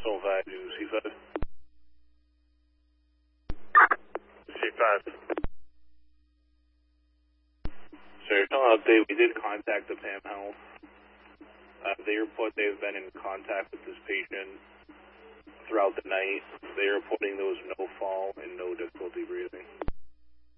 Additional 5 to C5. C5. Sir, an update. We did contact the PAM Health. They report they've been in contact with this patient throughout the night. They're reporting there was no fall and no difficulty breathing.